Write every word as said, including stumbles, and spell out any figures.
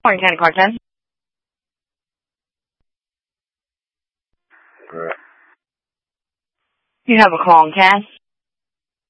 Morning, County Car ten. Right. You have a call on Cass.